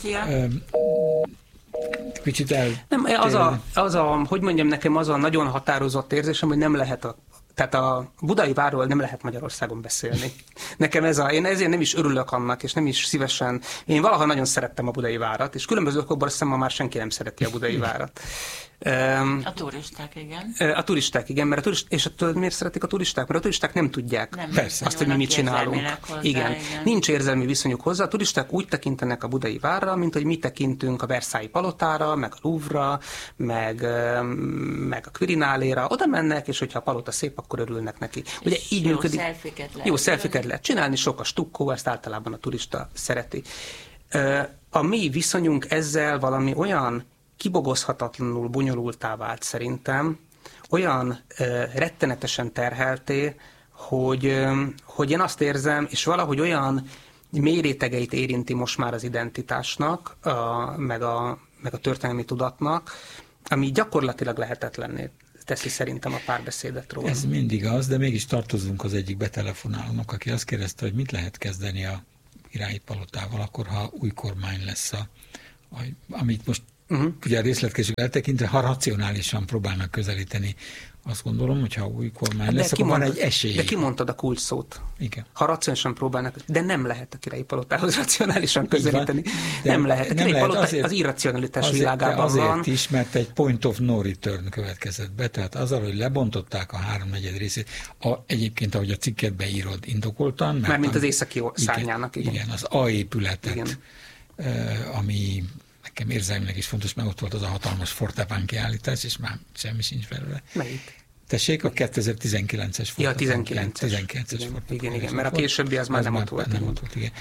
Kicsit nem, hogy mondjam nekem, az a nagyon határozott érzésem, hogy nem lehet tehát a Budai Várról nem lehet Magyarországon beszélni. Nekem én ezért nem is örülök annak, és nem is szívesen. Én valaha nagyon szerettem a Budai Várat, és különböző okokból azt hiszem, ma már senki nem szereti a Budai Várat. A turisták, igen. A turisták, igen, mert és miért szeretik a turisták? Mert a turisták nem tudják azt, hogy mi mit csinálunk. Hozzá, igen. Nincs érzelmi viszonyuk hozzá. A turisták úgy tekintenek a budai várra, mint hogy mi tekintünk a Versailles palotára, meg a Louvre-ra, meg a Quirináléra. Oda mennek, és hogyha a palota szép, akkor örülnek neki. Ugye így jó működik. Jó szelfiket lehet csinálni, sok a stukkó, ezt általában a turista szereti. A mi viszonyunk ezzel valami olyan kibogozhatatlanul bonyolultá vált szerintem, olyan rettenetesen terhelté, hogy én azt érzem, és valahogy olyan mély rétegeit érinti most már az identitásnak, meg a történelmi tudatnak, ami gyakorlatilag lehetetlenné teszi szerintem a párbeszédet róla. Ez mindig az, de mégis tartozunk az egyik betelefonálónak, aki azt kérdezte, hogy mit lehet kezdeni a Királyi Palotával, akkor ha új kormány lesz, amit most ugye a részletkésük eltekintve, ha racionálisan próbálnak közelíteni, azt gondolom, hogy ha új kormány lesz, akkor van egy esély. De kimondtad a kulcs szót. Igen. Ha racionálisan próbálnak, de nem lehet a Királyi Palotához racionálisan közelíteni. Nem lehet. A Királyi Palota az irracionalitás világában azért van. Is, mert egy point of no return következett be, tehát azzal, hogy lebontották a 3/4 részét, egyébként, ahogy a cikket beírod, indokoltan. Mármint az északi szárnyának. Igen, az A épületet, ami nekem érzelmileg is fontos, mert ott volt az a hatalmas Fortepán kiállítás, és már semmi sincs belőle. Melyik? Tessék, a 2019-es Fortepán. Ja, 19-es Fortepán. Igen, mert a későbbi az már nem ott volt. Nem ott volt, igen.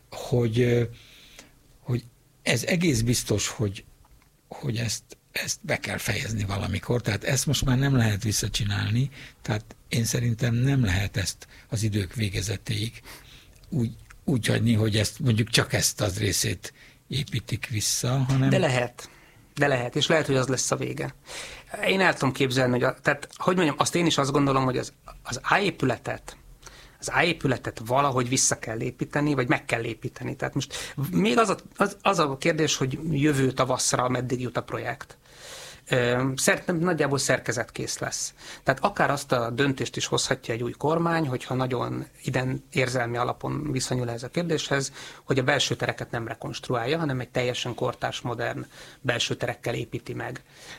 Hogy ez egész biztos, hogy ezt be kell fejezni valamikor, tehát ezt most már nem lehet visszacsinálni, tehát én szerintem nem lehet ezt az idők végezetéig úgy hagyni, hogy ezt mondjuk csak ezt az részét építik vissza, hanem... De lehet, és lehet, hogy az lesz a vége. Én el tudom képzelni, hogy azt én is azt gondolom, hogy az A-épületet valahogy vissza kell építeni, vagy meg kell építeni. Tehát most még az a kérdés, hogy jövő tavaszra meddig jut a projekt. Szerintem nagyjából szerkezetkész lesz. Tehát akár azt a döntést is hozhatja egy új kormány, hogyha nagyon érzelmi alapon viszonyul ez a kérdéshez, hogy a belső tereket nem rekonstruálja, hanem egy teljesen kortárs, modern belső terekkel építi meg.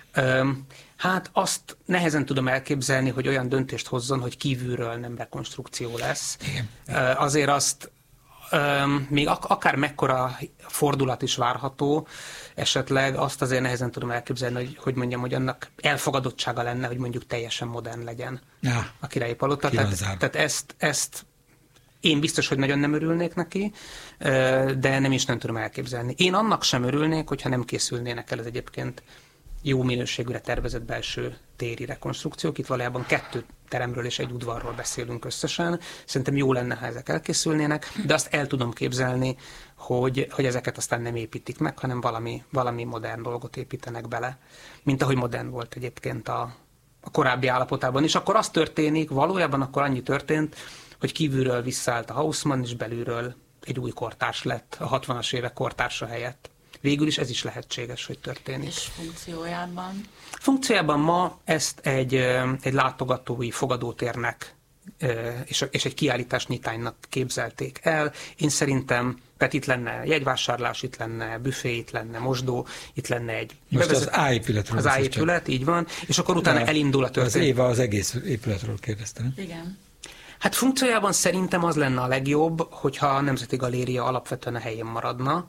Hát azt nehezen tudom elképzelni, hogy olyan döntést hozzon, hogy kívülről nem rekonstrukció lesz. Azért azt még akár mekkora fordulat is várható, esetleg azt azért nehezen tudom elképzelni, hogy mondjam, hogy annak elfogadottsága lenne, hogy mondjuk teljesen modern legyen a Királyi Palota. Tehát ezt én biztos, hogy nagyon nem örülnék neki, de nem tudom elképzelni. Én annak sem örülnék, hogyha nem készülnének el az egyébként jó minőségűre tervezett belső téri rekonstrukciók. Itt valójában 2 teremről és 1 udvarról beszélünk összesen. Szerintem jó lenne, ha ezek elkészülnének, de azt el tudom képzelni, hogy ezeket aztán nem építik meg, hanem valami modern dolgot építenek bele, mint ahogy modern volt egyébként a korábbi állapotában. És akkor az történik, valójában akkor annyi történt, hogy kívülről visszaállt a Haussmann, és belülről egy új kortárs lett a 60-as évek kortársa helyett. Végül is ez is lehetséges, hogy történik. És funkciójában? Funkciójában ma ezt egy látogatói fogadótérnek és egy kiállítás nyitánynak képzelték el. Én szerintem, tehát itt lenne jegyvásárlás, itt lenne büfé, itt lenne mosdó, itt lenne egy... Most az A-épületről. Az A-épület, így van, és akkor utána elindul a történet. Az Éva az egész épületről kérdezte. Igen. Hát funkciójában szerintem az lenne a legjobb, hogyha a Nemzeti Galéria alapvetően a helyén maradna.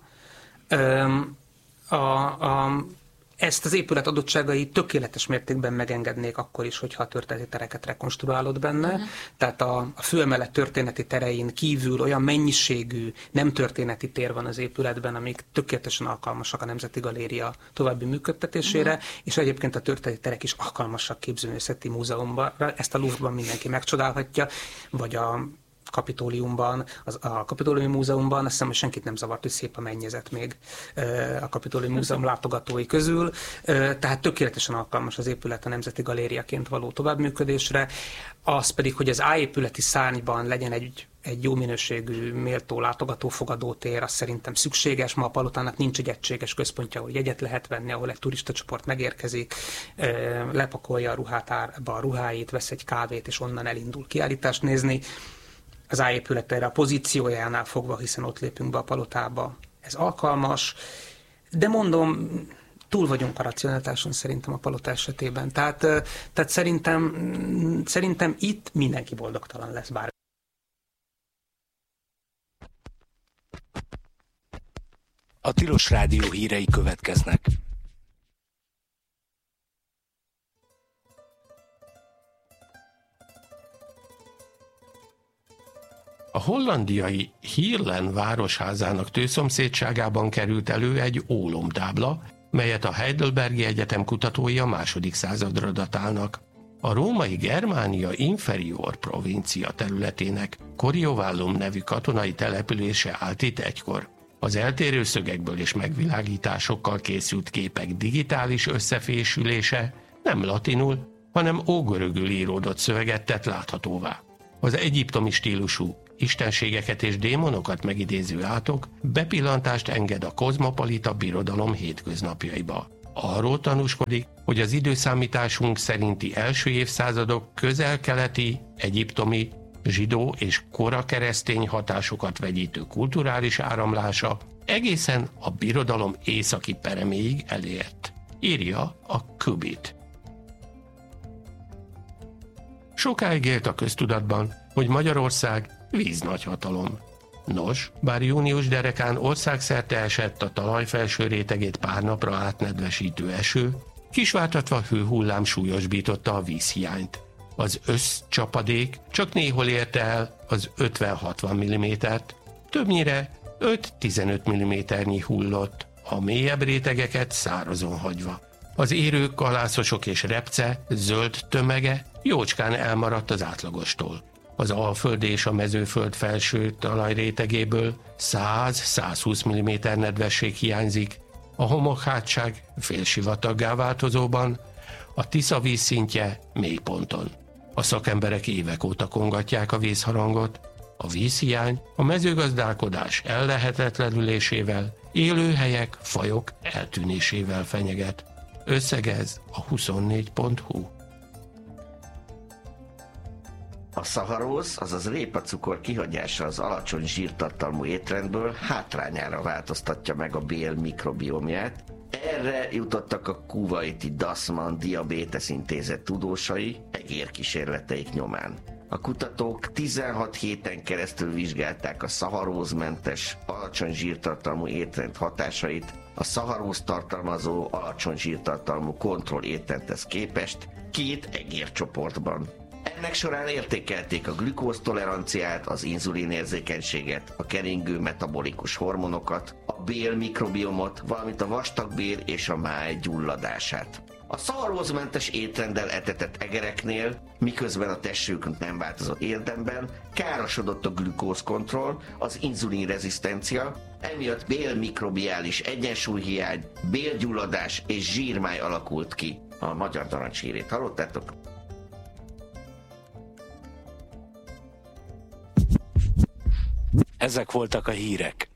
Ezt az épület adottságai tökéletes mértékben megengednék akkor is, hogyha a történeti tereket rekonstruálod benne. Tehát a főemelet történeti terein kívül olyan mennyiségű nem történeti tér van az épületben, amik tökéletesen alkalmasak a Nemzeti Galéria további működtetésére, és egyébként a történeti terek is alkalmasak képzőművészeti múzeumban. Ezt a Louvre-ban mindenki megcsodálhatja, vagy a Kapitóliumban, a Kapitóliumi Múzeumban, azt hiszem, hogy senkit nem zavart, hogy szép a mennyezet még a Kapitóliumi Múzeum látogatói közül, tehát tökéletesen alkalmas az épület a Nemzeti Galériaként való továbbműködésre, az pedig, hogy az A-épületi szárnyban legyen egy jó minőségű, méltó látogatófogadótér, az szerintem szükséges. Ma a palotának nincs egy egységes központja, ahol jegyet lehet venni, ahol egy turistacsoport megérkezik, lepakolja a ruhátárba a ruháit, vesz egy kávét, és onnan elindul kiállítást nézni. Az A-épület erre a pozíciójánál fogva, hiszen ott lépünk be a palotába, ez alkalmas. De mondom, túl vagyunk a racionalitáson szerintem a palota esetében. Tehát szerintem itt mindenki boldogtalan lesz bár. A Tilos Rádió hírei következnek. A hollandiai Heerlen városházának tőszomszédságában került elő egy ólomtábla, melyet a Heidelbergi Egyetem kutatói a 2. századra datálnak. A római Germánia Inferior provincia területének Coriovallum nevű katonai települése állt itt egykor. Az eltérő szögekből és megvilágításokkal készült képek digitális összefésülése nem latinul, hanem ógörögül íródott szöveget tett láthatóvá. Az egyiptomi stílusú, istenségeket és démonokat megidéző átok bepillantást enged a kozmopolita birodalom hétköznapjaiba. Arról tanúskodik, hogy az időszámításunk szerinti első évszázadok közel-keleti, egyiptomi, zsidó és kora keresztény hatásokat vegyítő kulturális áramlása egészen a birodalom északi pereméig elért, írja a Qubit. Sokáig élt a köztudatban, hogy Magyarország víznagyhatalom. Nos, bár június derekán országszerte esett a talaj felső rétegét pár napra átnedvesítő eső, kisvártatva hőhullám súlyosbította a vízhiányt. Az összcsapadék csak néhol érte el az 50-60 mm-t, többnyire 5-15 mm-nyi hullott, a mélyebb rétegeket szárazon hagyva. Az érők, kalászosok és repce zöld tömege jócskán elmaradt az átlagostól. Az Alföld és a Mezőföld felső talajrétegéből 100-120 mm nedvesség hiányzik, a homokhátság félsivataggá változóban, a Tisza vízszintje mélyponton. A szakemberek évek óta kongatják a vízharangot, a vízhiány a mezőgazdálkodás ellehetetlenülésével, élőhelyek, fajok eltűnésével fenyeget. Összegez a 24.hu. A szaharóz, azaz répacukor kihagyása az alacsony zsírtartalmú étrendből hátrányára változtatja meg a bél mikrobiomját. Erre jutottak a kuwaiti Dasman Diabetes Intézet tudósai egérkísérleteik nyomán. A kutatók 16 héten keresztül vizsgálták a szaharózmentes, alacsony zsírtartalmú étrend hatásait a szaharóz tartalmazó, alacsony zsírtartalmú kontroll étrendhez képest 2 egércsoportban. Ennek során értékelték a glükóztoleranciát, az inzulinérzékenységet, a keringő metabolikus hormonokat, a bél mikrobiomot, valamint a vastagbél és a máj gyulladását. A szaharózmentes étrenddel etetett egereknél, miközben a testük nem változott érdemben, károsodott a glükózkontroll, az inzulinrezisztencia, emiatt bélmikrobiális egyensúlyhiány, bélgyulladás és zsírmáj alakult ki. A magyar narancshírét hallottátok? Ezek voltak a hírek.